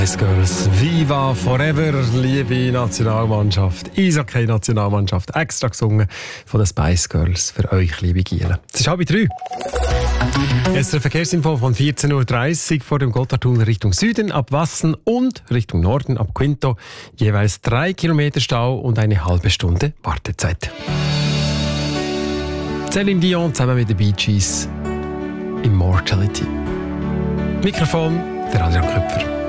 Spice Girls, Viva Forever, liebe Nationalmannschaft, Eishockey-Nationalmannschaft, extra gesungen von den Spice Girls für euch, liebe Giele. Es ist 2:30. Jetzt eine Verkehrsinfo von 14:30 Uhr vor dem Gotthardtunnel Richtung Süden ab Wassen und Richtung Norden ab Quinto. Jeweils 3 Kilometer Stau und eine halbe Stunde Wartezeit. Céline Dion zusammen mit den Bee Gees, Immortality. Mikrofon der Adrian Köpfer.